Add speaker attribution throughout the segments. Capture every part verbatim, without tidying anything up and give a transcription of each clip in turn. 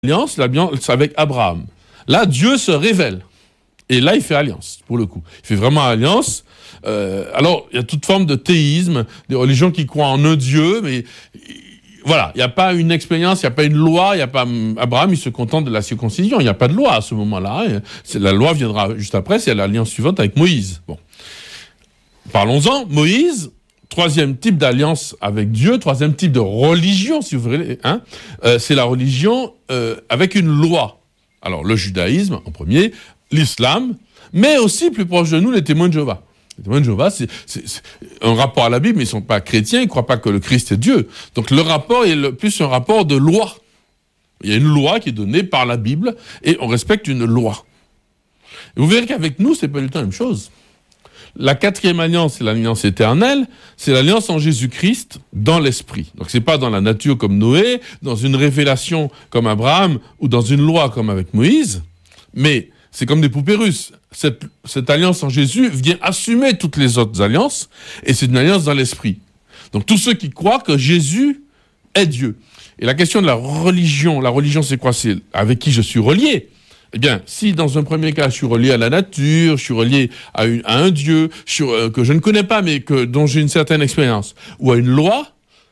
Speaker 1: alliance, l'alliance avec Abraham. Là, Dieu se révèle. Et là, il fait alliance, pour le coup. Il fait vraiment alliance. Euh, alors, il y a toute forme de théisme, des religions qui croient en un Dieu, mais voilà, il n'y a pas une expérience, il n'y a pas une loi, il n'y a pas... Abraham, il se contente de la circoncision, il n'y a pas de loi à ce moment-là. C'est, la loi viendra juste après, c'est l'alliance suivante avec Moïse. Bon. Parlons-en, Moïse... Troisième type d'alliance avec Dieu, troisième type de religion, si vous voulez, hein, euh, c'est la religion euh, avec une loi. Alors, le judaïsme en premier, l'islam, mais aussi, plus proche de nous, les témoins de Jéhovah. Les témoins de Jéhovah, c'est, c'est, c'est un rapport à la Bible, mais ils ne sont pas chrétiens, ils ne croient pas que le Christ est Dieu. Donc, le rapport est le, plus un rapport de loi. Il y a une loi qui est donnée par la Bible, et on respecte une loi. Et vous verrez qu'avec nous, c'est pas du tout la même chose. La quatrième alliance, c'est l'alliance éternelle, c'est l'alliance en Jésus-Christ dans l'esprit. Donc c'est pas dans la nature comme Noé, dans une révélation comme Abraham ou dans une loi comme avec Moïse, mais c'est comme des poupées russes. Cette, cette alliance en Jésus vient assumer toutes les autres alliances et c'est une alliance dans l'esprit. Donc tous ceux qui croient que Jésus est Dieu. Et la question de la religion, la religion c'est quoi? C'est avec qui je suis relié. Eh bien, si dans un premier cas, je suis relié à la nature, je suis relié à, une, à un Dieu je suis, euh, que je ne connais pas, mais que, dont j'ai une certaine expérience, ou à une loi,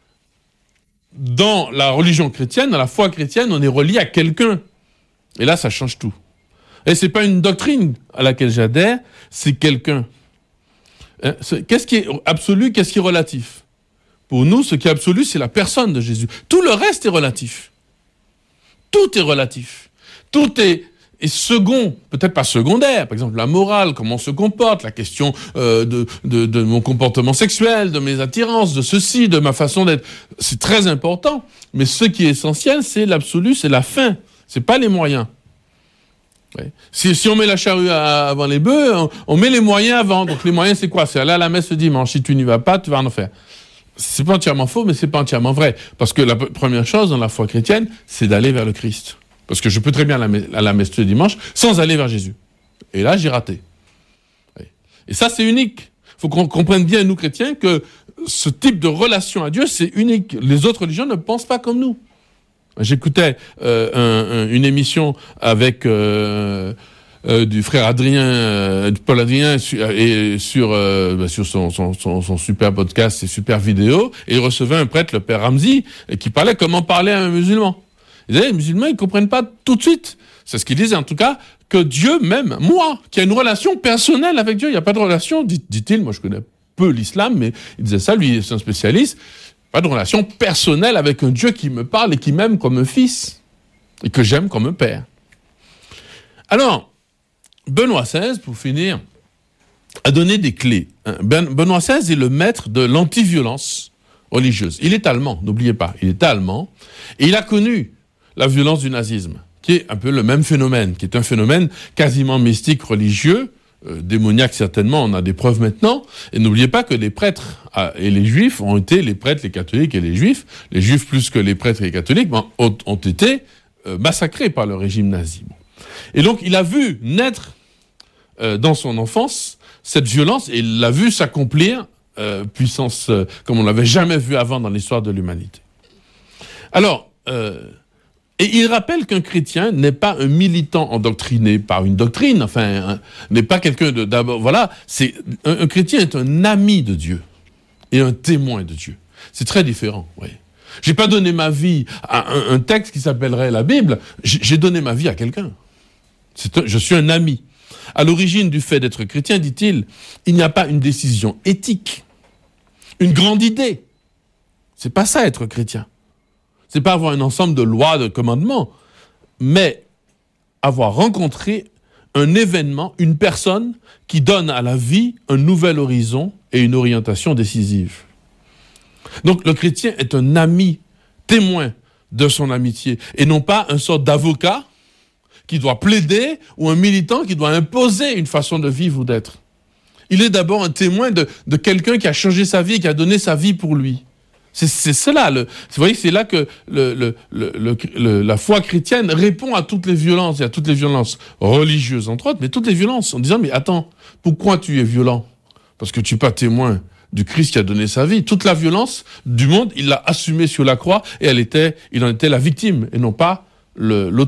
Speaker 1: dans la religion chrétienne, dans la foi chrétienne, on est relié à quelqu'un. Et là, ça change tout. Et c'est pas une doctrine à laquelle j'adhère, c'est quelqu'un. Hein, c'est, qu'est-ce qui est absolu, qu'est-ce qui est relatif? Pour nous, ce qui est absolu, c'est la personne de Jésus. Tout le reste est relatif. Tout est relatif. Tout est... Et second, peut-être pas secondaire, par exemple la morale, comment on se comporte, la question euh, de, de, de mon comportement sexuel, de mes attirances, de ceci, de ma façon d'être, c'est très important. Mais ce qui est essentiel, c'est l'absolu, c'est la fin, c'est pas les moyens. Ouais. Si, si on met la charrue à, avant les bœufs, on, on met les moyens avant. Donc les moyens, c'est quoi? C'est aller à la messe le dimanche. Si tu n'y vas pas, tu vas en enfer. C'est pas entièrement faux, mais c'est pas entièrement vrai. Parce que la p- première chose dans la foi chrétienne, c'est d'aller vers le Christ. Parce que je peux très bien aller à la messe le dimanche sans aller vers Jésus. Et là, j'ai raté. Et ça, c'est unique. Il faut qu'on comprenne bien, nous chrétiens, que ce type de relation à Dieu, c'est unique. Les autres religions ne pensent pas comme nous. J'écoutais euh, un, un, une émission avec euh, euh, du frère Adrien, euh, Paul Adrien, et sur, euh, sur son, son, son, son super podcast, ses super vidéos, et il recevait un prêtre, le père Ramzi, qui parlait comment parler à un musulman. Il disait, les musulmans, ils ne comprennent pas tout de suite. C'est ce qu'il disait, en tout cas, que Dieu même, moi, qui a une relation personnelle avec Dieu, il n'y a pas de relation, dit, dit-il, moi je connais peu l'islam, mais il disait ça, lui, c'est un spécialiste, pas de relation personnelle avec un Dieu qui me parle et qui m'aime comme un fils, et que j'aime comme un père. Alors, Benoît seize, pour finir, a donné des clés. Ben, Benoît seize est le maître de l'anti-violence religieuse. Il est allemand, n'oubliez pas, il est allemand, et il a connu la violence du nazisme, qui est un peu le même phénomène, qui est un phénomène quasiment mystique, religieux, euh, démoniaque certainement, on a des preuves maintenant, et n'oubliez pas que les prêtres euh, et les juifs ont été, les prêtres, les catholiques et les juifs, les juifs plus que les prêtres et les catholiques, ben, ont, ont été euh, massacrés par le régime nazi. Et donc il a vu naître euh, dans son enfance cette violence, et il l'a vu s'accomplir, euh, puissance euh, comme on l'avait jamais vu avant dans l'histoire de l'humanité. Alors, euh, et il rappelle qu'un chrétien n'est pas un militant endoctriné par une doctrine, enfin, un, n'est pas quelqu'un de, d'abord, voilà, c'est, un, un chrétien est un ami de Dieu et un témoin de Dieu. C'est très différent, oui. J'ai pas donné ma vie à un, un texte qui s'appellerait la Bible, j'ai, j'ai donné ma vie à quelqu'un. C'est un, je suis un ami. À l'origine du fait d'être chrétien, dit-il, il n'y a pas une décision éthique, une grande idée. C'est pas ça être chrétien. C'est pas avoir un ensemble de lois, de commandements, mais avoir rencontré un événement, une personne qui donne à la vie un nouvel horizon et une orientation décisive. Donc le chrétien est un ami, témoin de son amitié, et non pas un sorte d'avocat qui doit plaider ou un militant qui doit imposer une façon de vivre ou d'être. Il est d'abord un témoin de, de quelqu'un qui a changé sa vie et qui a donné sa vie pour lui. C'est, c'est cela. Le, vous voyez, c'est là que le, le, le, le, le, la foi chrétienne répond à toutes les violences, et à toutes les violences religieuses, entre autres, mais toutes les violences, en disant, mais attends, pourquoi tu es violent? Parce que tu n'es pas témoin du Christ qui a donné sa vie. Toute la violence du monde, il l'a assumée sur la croix, et elle était, il en était la victime, et non pas le,